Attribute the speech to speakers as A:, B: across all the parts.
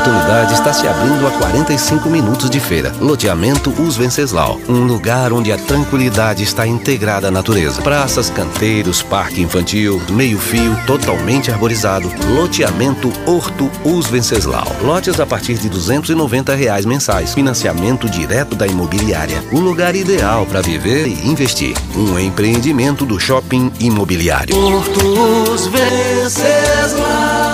A: oportunidade está se abrindo a 45 minutos de feira. Loteamento Os Venceslau, um lugar onde a tranquilidade está integrada à natureza. Praças, canteiros, parque infantil, meio-fio, totalmente arborizado. Loteamento Horto Os Venceslau. Lotes a partir de R$ 290 mensais. Financiamento direto da imobiliária. O lugar ideal para viver e investir. Um empreendimento do Shopping Imobiliário.
B: Horto Os Venceslau.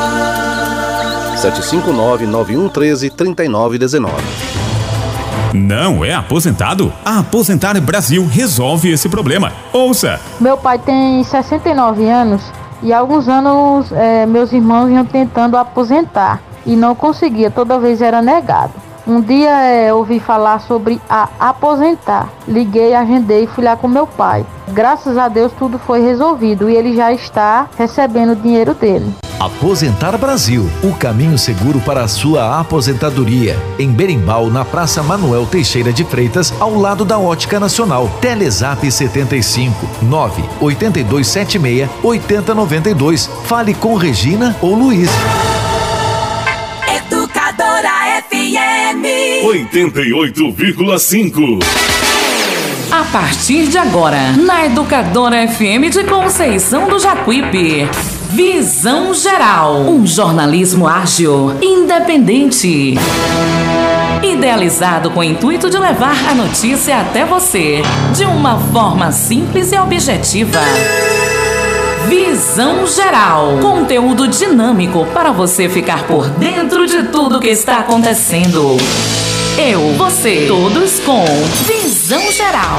A: 759-9113-3919.
C: Não é aposentado? A Aposentar Brasil resolve esse problema. Ouça!
D: Meu pai tem 69 anos e há alguns anos meus irmãos iam tentando aposentar e não conseguia, toda vez era negado. Um dia ouvi falar sobre a Aposentar. Liguei, agendei e fui lá com meu pai. Graças a Deus tudo foi resolvido e ele já está recebendo o dinheiro dele.
E: Aposentar Brasil, o caminho seguro para a sua aposentadoria. Em Berimbau, na Praça Manuel Teixeira de Freitas, ao lado da Ótica Nacional. Telezap 75 98276 8092. Fale com Regina ou Luiz.
F: Educadora FM
G: 88,5.
F: A partir de agora, na Educadora FM de Conceição do Jacuípe, Visão Geral, um jornalismo ágil, independente, idealizado com o intuito de levar a notícia até você, de uma forma simples e objetiva. Visão Geral, conteúdo dinâmico para você ficar por dentro de tudo que está acontecendo. Eu, você, todos com Visão Geral.